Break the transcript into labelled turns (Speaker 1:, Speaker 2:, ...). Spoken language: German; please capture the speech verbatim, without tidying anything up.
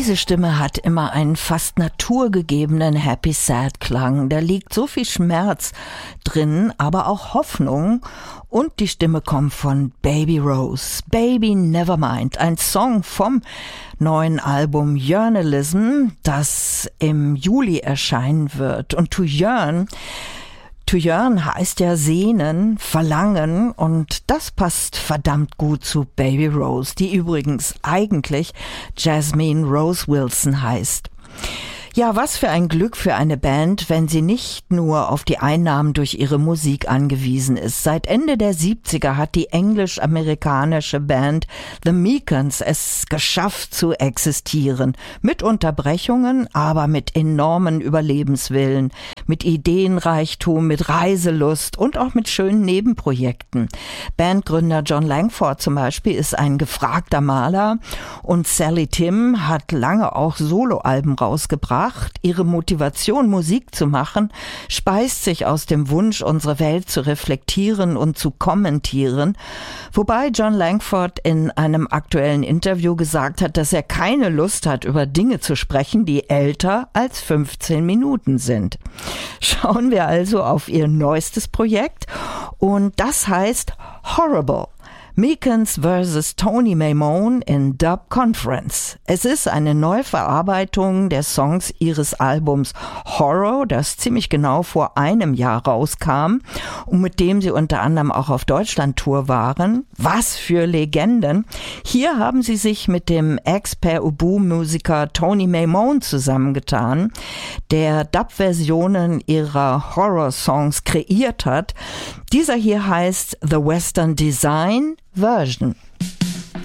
Speaker 1: Diese Stimme hat immer einen fast naturgegebenen Happy Sad Klang. Da liegt so viel Schmerz drin, aber auch Hoffnung. Und die Stimme kommt von Baby Rose. Baby Nevermind, ein Song vom neuen Album Yearnalism, das im Juli erscheinen wird. Und To Yearn, To yearn heißt ja sehnen, verlangen, und das passt verdammt gut zu Baby Rose, die übrigens eigentlich Jasmine Rose Wilson heißt. Ja, was für ein Glück für eine Band, wenn sie nicht nur auf die Einnahmen durch ihre Musik angewiesen ist. Seit Ende der siebziger hat die englisch-amerikanische Band The Mekons es geschafft zu existieren. Mit Unterbrechungen, aber mit enormen Überlebenswillen, mit Ideenreichtum, mit Reiselust und auch mit schönen Nebenprojekten. Bandgründer John Langford zum Beispiel ist ein gefragter Maler und Sally Tim hat lange auch Soloalben rausgebracht. Ihre Motivation, Musik zu machen, speist sich aus dem Wunsch, unsere Welt zu reflektieren und zu kommentieren. Wobei John Langford in einem aktuellen Interview gesagt hat, dass er keine Lust hat, über Dinge zu sprechen, die älter als fünfzehn Minuten sind. Schauen wir also auf ihr neuestes Projekt, und das heißt Horrible. Mekons versus Tony Mamone in Dub Conference. Es ist eine Neuverarbeitung der Songs ihres Albums Horror, das ziemlich genau vor einem Jahr rauskam und mit dem sie unter anderem auch auf Deutschland-Tour waren. Was für Legenden! Hier haben sie sich mit dem Ex-Per-Ubu-Musiker Tony Mamone zusammengetan, der Dub-Versionen ihrer Horror-Songs kreiert hat. Dieser hier heißt The Western Design Version.